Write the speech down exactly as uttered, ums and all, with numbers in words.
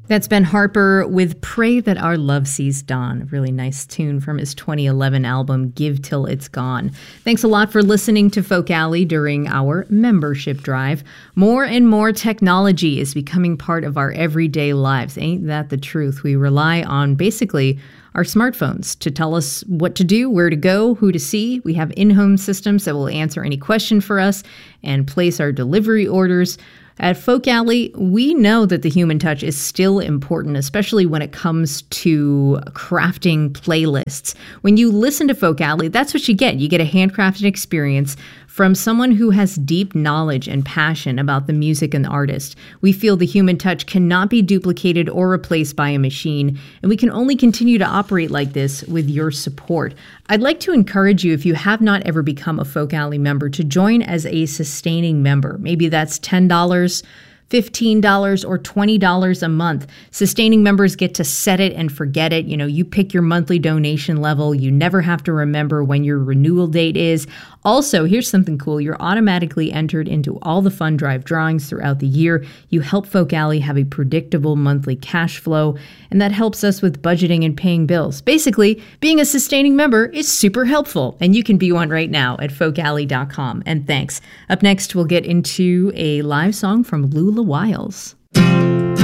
That's Ben Harper with Pray That Our Love Sees Dawn, a really nice tune from his twenty eleven album, Give Till It's Gone. Thanks a lot for listening to Folk Alley during our membership drive. More and more technology is becoming part of our everyday lives. Ain't that the truth? We rely on basically our smartphones to tell us what to do, where to go, who to see. We have in-home systems that will answer any question for us and place our delivery orders. At Folk Alley, we know that the human touch is still important, especially when it comes to crafting playlists. When you listen to Folk Alley, that's what you get. You get a handcrafted experience from someone who has deep knowledge and passion about the music and the artist. We feel the human touch cannot be duplicated or replaced by a machine, and we can only continue to operate like this with your support. I'd like to encourage you, if you have not ever become a Folk Alley member, to join as a sustaining member. Maybe that's ten dollars, fifteen dollars, or twenty dollars a month. Sustaining members get to set it and forget it. You know, you pick your monthly donation level. You never have to remember when your renewal date is. Also, here's something cool. You're automatically entered into all the fund drive drawings throughout the year. You help Folk Alley have a predictable monthly cash flow, and that helps us with budgeting and paying bills. Basically, being a sustaining member is super helpful, and you can be one right now at folk alley dot com. And thanks. Up next, we'll get into a live song from Lula Wiles.